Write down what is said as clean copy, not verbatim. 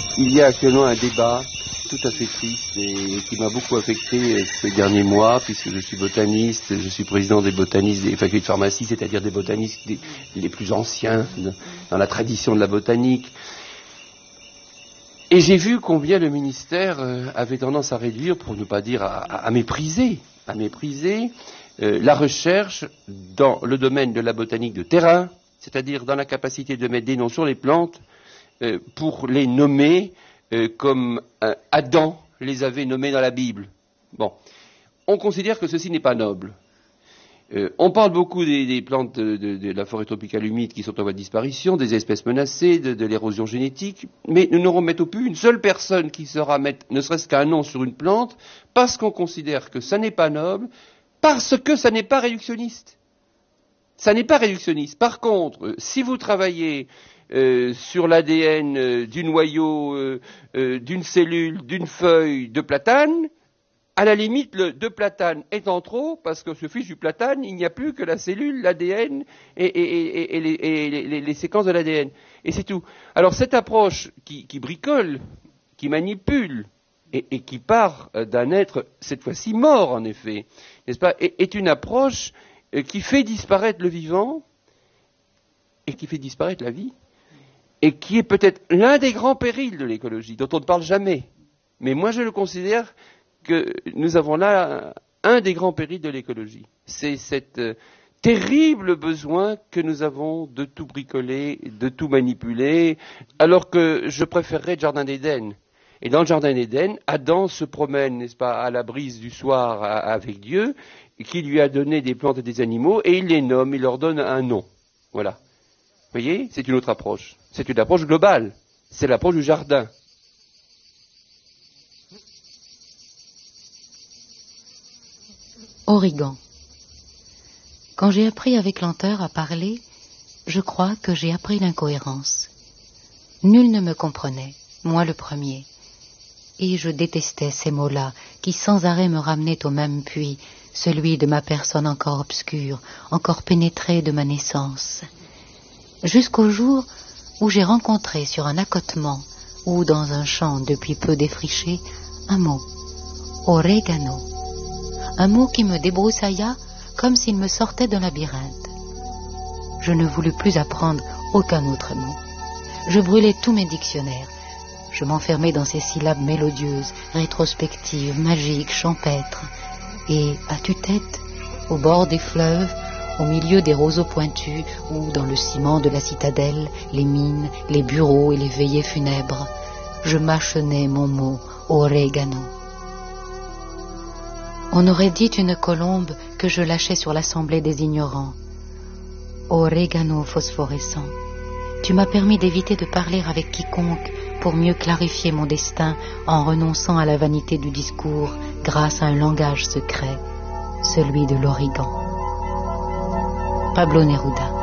Il y a actuellement un débat tout à fait triste et qui m'a beaucoup affecté ces derniers mois, puisque je suis botaniste, je suis président des botanistes des facultés de pharmacie, c'est-à-dire des botanistes les plus anciens dans la tradition de la botanique. Et j'ai vu combien le ministère avait tendance à réduire, pour ne pas dire à mépriser la recherche dans le domaine de la botanique de terrain, c'est-à-dire dans la capacité de mettre des noms sur les plantes pour les nommer comme Adam les avait nommés dans la Bible. Bon, on considère que ceci n'est pas noble. On parle beaucoup des plantes de la forêt tropicale humide qui sont en voie de disparition, des espèces menacées, de l'érosion génétique, mais nous n'aurons mettre au plus une seule personne qui saura mettre ne serait-ce qu'un nom sur une plante parce qu'on considère que ça n'est pas noble, parce que ça n'est pas réductionniste. Ça n'est pas réductionniste. Par contre, si vous travaillez sur l'ADN du noyau, d'une cellule, d'une feuille de platane, à la limite, le de platane étant trop, parce que ce fiche du platane, il n'y a plus que la cellule, l'ADN et les séquences de l'ADN. Et c'est tout. Alors cette approche qui bricole, qui manipule, et qui part d'un être, cette fois-ci mort en effet, n'est-ce pas, est une approche qui fait disparaître le vivant, et qui fait disparaître la vie, et qui est peut-être l'un des grands périls de l'écologie, dont on ne parle jamais. Mais moi je le considère que nous avons là un des grands périls de l'écologie. C'est cet terrible besoin que nous avons de tout bricoler, de tout manipuler, alors que je préférerais le jardin d'Éden. Et dans le jardin d'Éden, Adam se promène, n'est-ce pas, à la brise du soir avec Dieu, qui lui a donné des plantes et des animaux, et il les nomme, il leur donne un nom. Voilà. Vous voyez, c'est une autre approche. C'est une approche globale. C'est l'approche du jardin. Origan. Quand j'ai appris avec lenteur à parler, je crois que j'ai appris l'incohérence. Nul ne me comprenait, moi le premier. Et je détestais ces mots-là qui sans arrêt me ramenaient au même puits, celui de ma personne encore obscure, encore pénétrée de ma naissance. Jusqu'au jour où j'ai rencontré sur un accotement ou dans un champ depuis peu défriché un mot, orégano, un mot qui me débroussailla comme s'il me sortait d'un labyrinthe. Je ne voulus plus apprendre aucun autre mot. Je brûlais tous mes dictionnaires. Je m'enfermais dans ces syllabes mélodieuses, rétrospectives, magiques, champêtres. Et, à tue-tête, au bord des fleuves, au milieu des roseaux pointus, ou dans le ciment de la citadelle, les mines, les bureaux et les veillées funèbres, je mâchonnais mon mot orégano. On aurait dit une colombe que je lâchais sur l'assemblée des ignorants. Orégano phosphorescent, tu m'as permis d'éviter de parler avec quiconque pour mieux clarifier mon destin en renonçant à la vanité du discours grâce à un langage secret, celui de l'origan. Pablo Neruda.